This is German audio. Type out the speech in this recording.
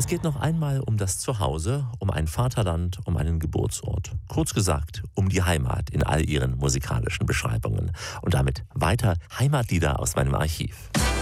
Es geht noch einmal um das Zuhause, um ein Vaterland, um einen Geburtsort. Kurz gesagt, um die Heimat in all ihren musikalischen Beschreibungen. Und damit weiter Heimatlieder aus meinem Archiv.